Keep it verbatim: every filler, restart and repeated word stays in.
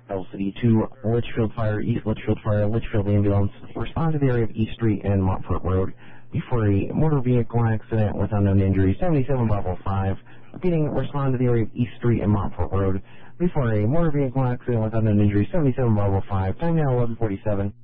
L C D two, Litchfield Fire, East Litchfield Fire, Litchfield Ambulance. Respond to the area of East Street and Montfort Road before a motor vehicle accident with unknown injuries. seventy-seven Bravo five. Repeating, respond to the area of East Street and Montfort Road before a motor vehicle accident with unknown injuries. seventy-seven Bravo five. Time now eleven forty-seven.